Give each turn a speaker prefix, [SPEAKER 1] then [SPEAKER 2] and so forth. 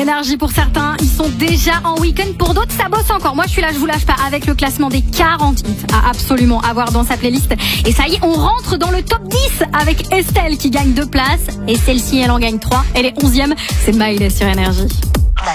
[SPEAKER 1] Énergie pour certains, ils sont déjà en week-end. Pour d'autres, ça bosse encore. Moi, je suis là, je vous lâche pas, avec le classement des 40 hits à absolument avoir dans sa playlist. Et ça y est, on rentre dans le top 10 avec Estelle qui gagne 2 places. Et celle-ci, elle en gagne 3. Elle est 11e. C'est Miley sur Énergie.